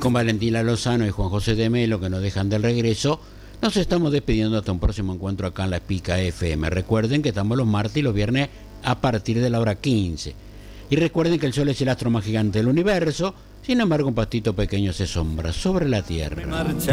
con Valentina Lozano y Juan José de Melo, que nos dejan del regreso, nos estamos despidiendo hasta un próximo encuentro acá en La Pica FM. Recuerden que estamos los martes y los viernes a partir de la hora 15. Y recuerden que el Sol es el astro más gigante del universo, sin embargo un pastito pequeño se sombra sobre la Tierra.